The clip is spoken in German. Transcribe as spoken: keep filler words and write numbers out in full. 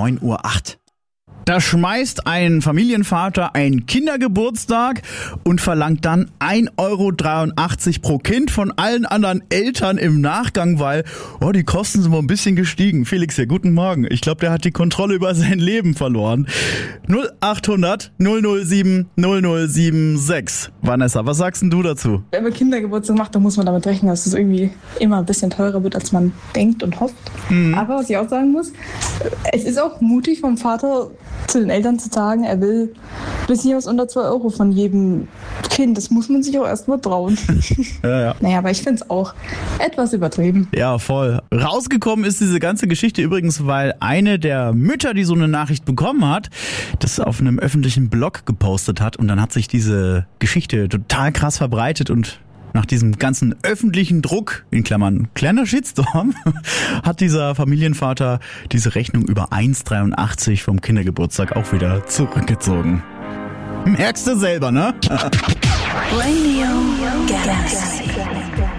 neun Uhr acht. Da schmeißt ein Familienvater einen Kindergeburtstag und verlangt dann ein Euro dreiundachtzig pro Kind von allen anderen Eltern im Nachgang, weil oh, die Kosten sind mal ein bisschen gestiegen. Felix hier, guten Morgen. Ich glaube, der hat die Kontrolle über sein Leben verloren. null achthundert null null sieben null null sieben sechs. Vanessa, was sagst denn du dazu? Wenn man Kindergeburtstag macht, dann muss man damit rechnen, dass es irgendwie immer ein bisschen teurer wird, als man denkt und hofft. Mhm. Aber was ich auch sagen muss, es ist auch mutig vom Vater, zu den Eltern zu sagen, er will bis hier was unter zwei Euro von jedem Kind. Das muss man sich auch erstmal trauen. ja, ja. Naja, aber ich finde es auch etwas übertrieben. Ja, voll. Rausgekommen ist diese ganze Geschichte übrigens, weil eine der Mütter, die so eine Nachricht bekommen hat, das auf einem öffentlichen Blog gepostet hat und dann hat sich diese Geschichte total krass verbreitet und nach diesem ganzen öffentlichen Druck, in Klammern kleiner Shitstorm, hat dieser Familienvater diese Rechnung über eins Euro dreiundachtzig vom Kindergeburtstag auch wieder zurückgezogen. Merkst du selber, ne? Radio Galaxy.